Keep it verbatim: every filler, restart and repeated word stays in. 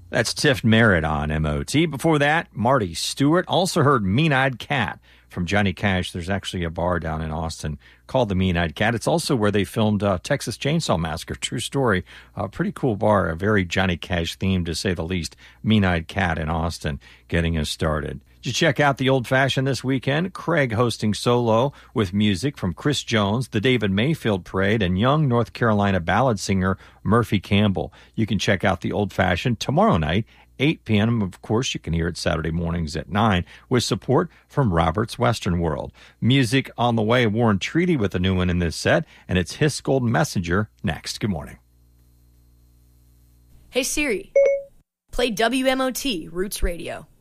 That's Tiff Merritt on M O T. Before that, Marty Stewart. Also heard Mean-Eyed Cat from Johnny Cash. There's actually a bar down in Austin called the Mean-Eyed Cat. It's also where they filmed uh, Texas Chainsaw Massacre. True story. A uh, pretty cool bar. A very Johnny Cash themed, to say the least. Mean-Eyed Cat in Austin getting us started. Did you check out the Old Fashioned this weekend? Craig hosting solo with music from Chris Jones, the David Mayfield Parade, and young North Carolina ballad singer Murphy Campbell. You can check out the Old Fashioned tomorrow night, eight p.m. Of course, you can hear it Saturday mornings at nine with support from Robert's Western World. Music on the way. Warren Treaty with a new one in this set, and it's Hiss Golden Messenger next. Good morning. Hey Siri, play W M O T Roots Radio.